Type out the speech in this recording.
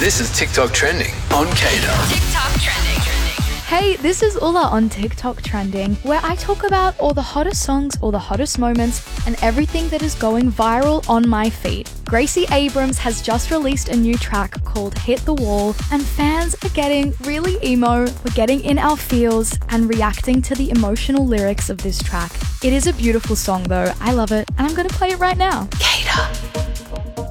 This is TikTok Trending on Kato. TikTok Trending. Hey, this is Ulla on TikTok Trending, where I talk about all the hottest songs, all the hottest moments, and everything that is going viral on my feed. Gracie Abrams has just released a new track called Hit the Wall, and fans are getting really emo, we're getting in our feels, and reacting to the emotional lyrics of this track. It is a beautiful song though, I love it, and I'm gonna play it right now.